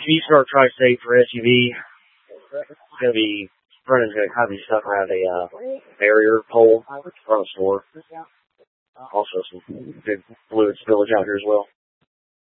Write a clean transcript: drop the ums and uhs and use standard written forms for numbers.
V-Star Tri-State for SUV. It's going to be, front end's going to kind of be stuck around a barrier pole front of the store. Also some good fluid spillage out here as well.